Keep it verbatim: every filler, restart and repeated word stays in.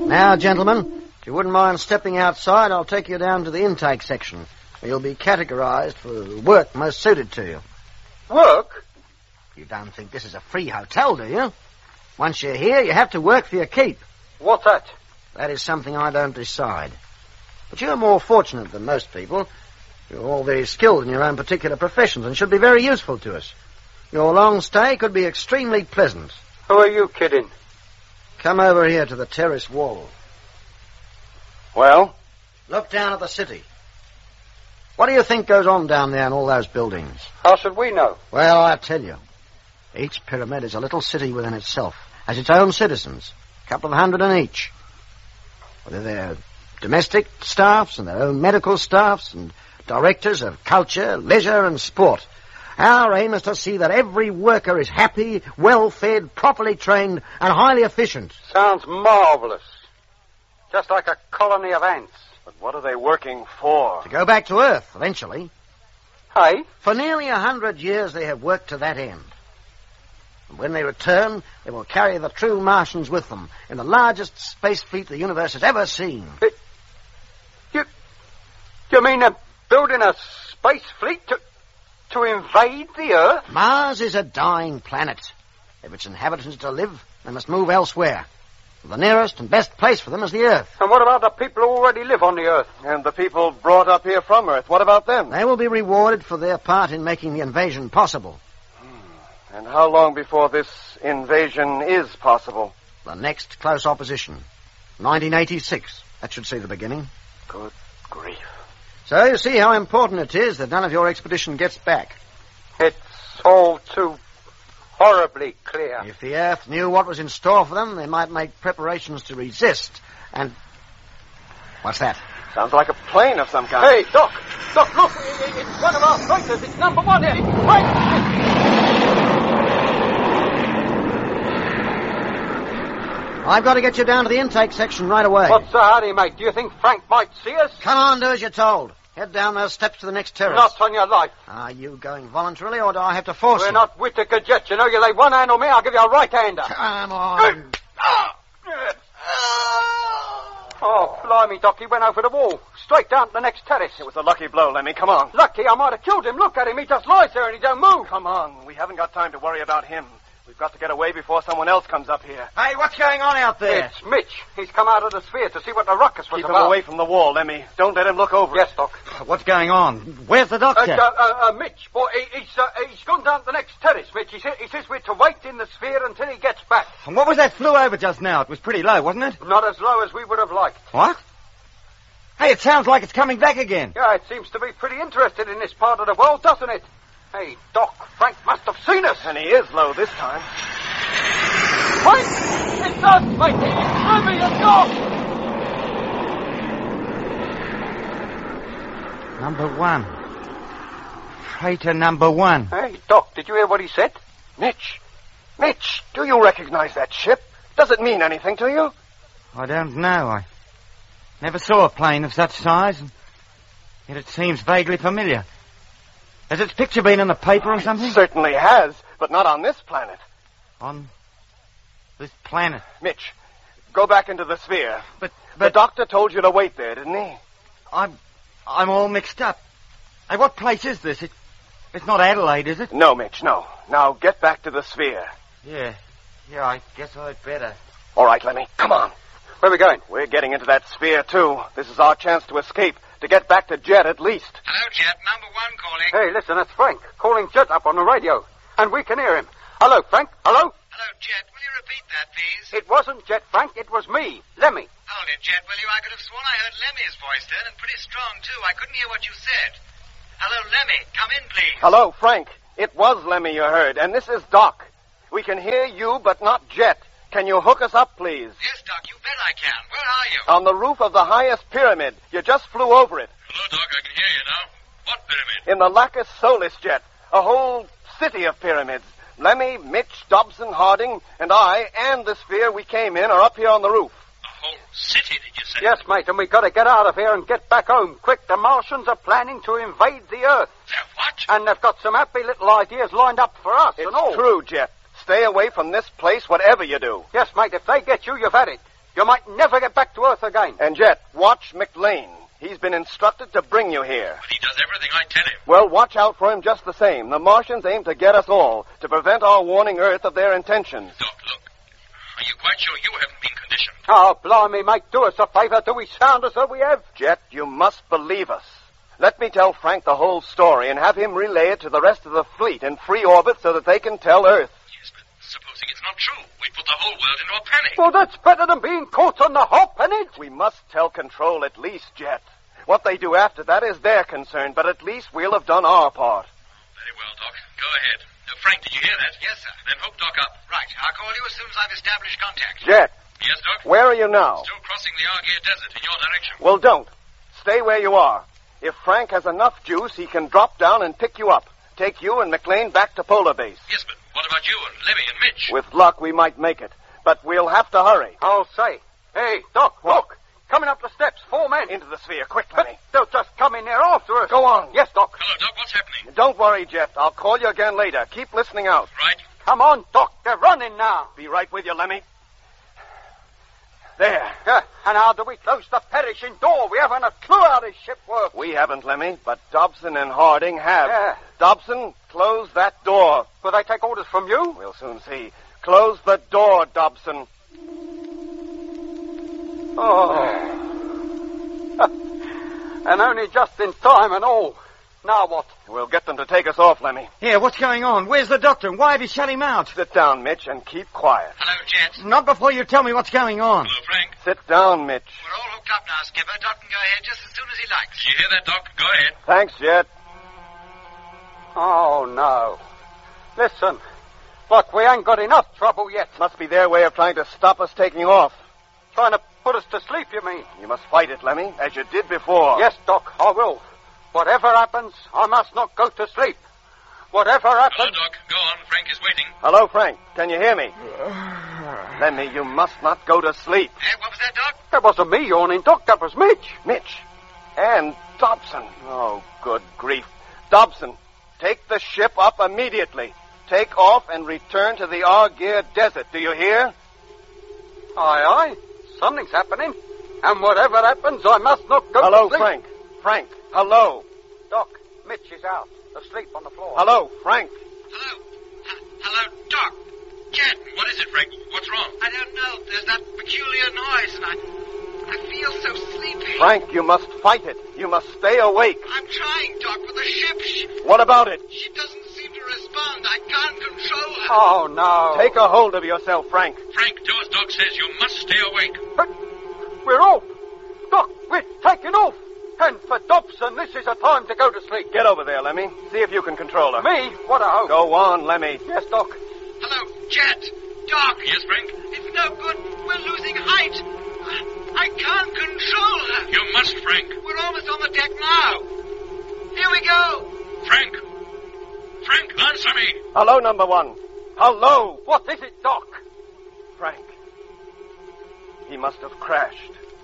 Now, gentlemen, if you wouldn't mind stepping outside, I'll take you down to the intake section, where you'll be categorised for the work most suited to you. Work? You don't think this is a free hotel, do you? Once you're here, you have to work for your keep. What's that? That is something I don't decide. But you're more fortunate than most people. You're all very skilled in your own particular professions and should be very useful to us. Your long stay could be extremely pleasant. Who are you kidding? Come over here to the terrace wall. Well? Look down at the city. What do you think goes on down there in all those buildings? How should we know? Well, I tell you. Each pyramid is a little city within itself, has its own citizens, a couple of hundred in each. Whether they're domestic staffs and their own medical staffs and directors of culture, leisure and sport. Our aim is to see that every worker is happy, well-fed, properly trained and highly efficient. Sounds marvellous. Just like a colony of ants. But what are they working for? To go back to Earth, eventually. Hey? For nearly a hundred years they have worked to that end. And when they return, they will carry the true Martians with them in the largest space fleet the universe has ever seen. It, you, you mean they're building a space fleet to, to invade the Earth? Mars is a dying planet. If its inhabitants are to live, they must move elsewhere. The nearest and best place for them is the Earth. And what about the people who already live on the Earth? And the people brought up here from Earth, what about them? They will be rewarded for their part in making the invasion possible. And how long before this invasion is possible? The next close opposition. nineteen eighty-six. That should see the beginning. Good grief. So you see how important it is that none of your expedition gets back. It's all too horribly clear. If the Earth knew what was in store for them, they might make preparations to resist. And... what's that? Sounds like a plane of some kind. Hey, Doc! Doc, look! It's one of our freighters. It's number one. It's right. I've got to get you down to the intake section right away. What's the hurry, mate? Do you think Frank might see us? Come on, do as you're told. Head down those steps to the next terrace. Not on your life. Are you going voluntarily, or do I have to force We're you? We're not Whittaker yet. You know, you lay one hand on me, I'll give you a right-hander. Come on. Oh, blimey, Doc, he went over the wall. Straight down to the next terrace. It was a lucky blow, Lemmy. Come on. Lucky? I might have killed him. Look at him. He just lies there and he don't move. Come on. We haven't got time to worry about him. We've got to get away before someone else comes up here. Hey, what's going on out there? It's Mitch. He's come out of the sphere to see what the ruckus was Keep about. him away from the wall, Lemmy. Don't let him look over. Yes, Doc. What's going on? Where's the doctor? Uh, uh, uh, uh, Mitch, boy, he, he's, uh, he's gone down to the next terrace, Mitch. He, sa- he says we're to wait in the sphere until he gets back. And what was that flew over just now? It was pretty low, wasn't it? Not as low as we would have liked. What? Hey, it sounds like it's coming back again. Yeah, it seems to be pretty interested in this part of the world, doesn't it? Hey, Doc, Frank must have seen us. And he is low this time. Frank! It's us, mate! It's Ruby and Doc! Number one. Freighter number one. Hey, Doc, did you hear what he said? Mitch. Mitch, do you recognize that ship? Does it mean anything to you? I don't know. I never saw a plane of such size, and yet it seems vaguely familiar. Has its picture been in the paper or something? It certainly has, but not on this planet. On this planet? Mitch, go back into the sphere. But, but... The doctor told you to wait there, didn't he? I'm... I'm all mixed up. Hey, what place is this? It, it's not Adelaide, is it? No, Mitch, no. Now get back to the sphere. Yeah. Yeah, I guess I'd better. All right, Lemmy, come on. Where are we going? We're getting into that sphere, too. This is our chance to escape, to get back to Jet at least. Hello, Jet. Number one calling. Hey, listen, that's Frank, calling Jet up on the radio. And we can hear him. Hello, Frank. Hello? Hello, Jet. Will you repeat that, please? It wasn't Jet, Frank. It was me, Lemmy. Hold it, Jet, will you? I could have sworn I heard Lemmy's voice then, and pretty strong, too. I couldn't hear what you said. Hello, Lemmy. Come in, please. Hello, Frank. It was Lemmy you heard, and this is Doc. We can hear you, but not Jet. Can you hook us up, please? Yes, Doc, you bet I can. Where are you? On the roof of the highest pyramid. You just flew over it. Hello, Doc, I can hear you now. What pyramid? In the Lacus Solis, Jet. A whole city of pyramids. Lemmy, Mitch, Dobson, Harding, and I, and the sphere we came in are up here on the roof. A whole city, did you say? Yes, mate, and we've got to get out of here and get back home. Quick, the Martians are planning to invade the Earth. They're what? And they've got some happy little ideas lined up for us It's and all. true, Jet. Stay away from this place, whatever you do. Yes, mate, if they get you, you've had it. You might never get back to Earth again. And Jet, watch McLean. He's been instructed to bring you here. But he does everything I tell him. Well, watch out for him just the same. The Martians aim to get us all, to prevent our warning Earth of their intentions. Doc, look. Are you quite sure you haven't been conditioned? Oh, blimey, mate, do us a favour. Do we sound as though we have? Jet, you must believe us. Let me tell Frank the whole story and have him relay it to the rest of the fleet in free orbit so that they can tell Earth. Yes, but supposing it's not true, we'd put the whole world into a panic. Well, that's better than being caught on the hop, isn't it? We must tell Control at least, Jet. What they do after that is their concern, but at least we'll have done our part. Very well, Doc. Go ahead. Uh, Frank, did you hear that? Yes, sir. Then hook Doc up. Right. I'll call you as soon as I've established contact. Jet. Yes, Doc? Where are you now? Still crossing the Argyre Desert in your direction. Well, don't. Stay where you are. If Frank has enough juice, he can drop down and pick you up. Take you and McLean back to Polar Base. Yes, but what about you and Lemmy and Mitch? With luck, we might make it. But we'll have to hurry. I'll say. Hey, Doc, What? look. Coming up the steps, four men. Into the sphere, quick, But Lemmy. they'll just come in there after us. Go on. Yes, Doc. Hello, Doc. What's happening? Don't worry, Jet. I'll call you again later. Keep listening out. Right. Come on, Doc. They're running now. Be right with you, Lemmy. There. Yeah, and how do we close the perishing door? We haven't a clue how this ship works. We haven't, Lemmy, but Dobson and Harding have. Yeah. Dobson, close that door. Will they take orders from you? We'll soon see. Close the door, Dobson. Oh. And only just in time and all. Now what? We'll get them to take us off, Lemmy. Here, what's going on? Where's the doctor? And why have you shut him out? Sit down, Mitch, and keep quiet. Hello, Jet. Not before you tell me what's going on. Hello, Frank. Sit down, Mitch. We're all hooked up now, Skipper. Doc can go ahead just as soon as he likes. You hear that, Doc? Go ahead. Thanks, Jet. Oh, no. Listen. Look, we ain't got enough trouble yet. Must be their way of trying to stop us taking off. Trying to put us to sleep, you mean? You must fight it, Lemmy, as you did before. Yes, Doc, I will. Whatever happens, I must not go to sleep. Whatever Hello, happens... Doc. Go on. Frank is waiting. Hello, Frank. Can you hear me? Lemmy, you must not go to sleep. Eh, what was that, Doc? That wasn't me yawning, Doc. That was Mitch. Mitch. And Dobson. Oh, good grief. Dobson, take the ship up immediately. Take off and return to the Argyre Desert. Do you hear? Aye, aye. Something's happening. And whatever happens, I must not go Hello, to sleep. Frank. Frank. Hello. Doc, Mitch is out, asleep on the floor. Hello, Frank. Hello. H- hello, Doc. Jet. What is it, Frank? What's wrong? I don't know. There's that peculiar noise, and I... I feel so sleepy. Frank, you must fight it. You must stay awake. I'm trying, Doc, with the ship. She, What about it? she doesn't seem to respond. I can't control her. Oh, no. Take a hold of yourself, Frank. Frank, do as Doc says. You must stay awake. But we're off. Doc, we're taking off. And for Dobson, this is a time to go to sleep. Get over there, Lemmy. See if you can control her. Me? What a hope. Go on, Lemmy. Yes, Doc. Hello, Jet. Doc. Yes, Frank? It's no good. We're losing height. I, I can't control her. You must, Frank. We're almost on the deck now. Here we go. Frank. Frank, answer me. Hello, number one. Hello. What is it, Doc? Frank. He must have crashed.